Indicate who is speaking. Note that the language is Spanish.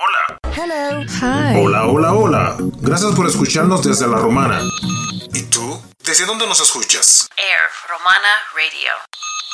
Speaker 1: Hola.
Speaker 2: Hello.
Speaker 3: Hi.
Speaker 1: Hola, hola, hola. Gracias por escucharnos desde La Romana. ¿Y tú? ¿Desde dónde nos escuchas?
Speaker 2: Air Romana Radio.